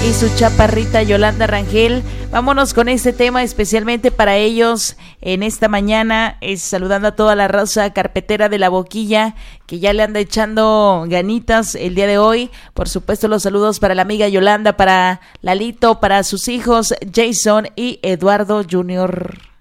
y su chaparrita Yolanda Rangel. Vámonos con este tema especialmente para ellos en esta mañana, saludando a toda la raza carpetera de La Boquilla que ya le anda echando ganitas el día de hoy. Por supuesto, los saludos para la amiga Yolanda, para Lalito, para sus hijos Jason y Eduardo Jr.